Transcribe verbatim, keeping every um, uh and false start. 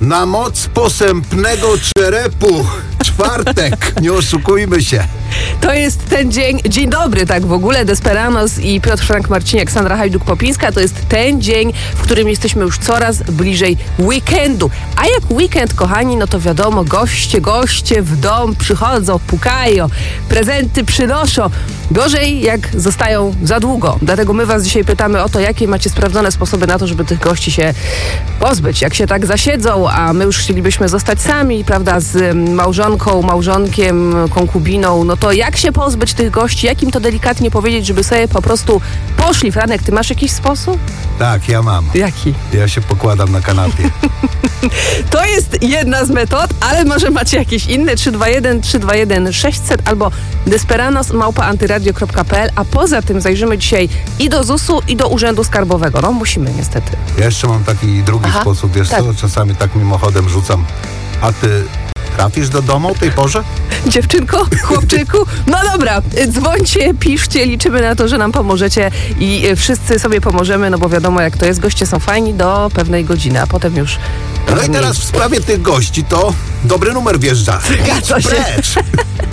Na moc posępnego czerepu. Czwartek, nie oszukujmy się. To jest ten dzień, dzień dobry tak w ogóle, Desperanos i Piotr Frank Marciniak, Sandra Hajduk-Popińska, to jest ten dzień, w którym jesteśmy już coraz bliżej weekendu. A jak weekend, kochani, no to wiadomo, goście, goście w dom przychodzą, pukają, prezenty przynoszą. Gorzej, jak zostają za długo. Dlatego my was dzisiaj pytamy o to, jakie macie sprawdzone sposoby na to, żeby tych gości się pozbyć. Jak się tak zasiedzą, a my już chcielibyśmy zostać sami, prawda, z małżonką, małżonkiem, konkubiną, no to jak się pozbyć tych gości? Jak im to delikatnie powiedzieć, żeby sobie po prostu poszli? Franek, ty masz jakiś sposób? Tak, ja mam. Jaki? Ja się pokładam na kanapie. To jest jedna z metod, ale może macie jakieś inne. trzy dwa jeden trzy dwa jeden sześćset albo desperanos małpa antyradio kropka pe el, a poza tym zajrzymy dzisiaj i do zusu, i do Urzędu Skarbowego. No musimy niestety. Ja jeszcze mam taki drugi Aha, sposób, wiesz tak. co, czasami tak mimochodem rzucam. A ty trafisz do domu o tej porze? Dziewczynko, chłopczyku, no dobra, dzwońcie, piszcie, liczymy na to, że nam pomożecie i wszyscy sobie pomożemy, no bo wiadomo jak to jest, goście są fajni do pewnej godziny, a potem już... No i teraz w sprawie tych gości to dobry numer wjeżdża. Zgadza się. Precz.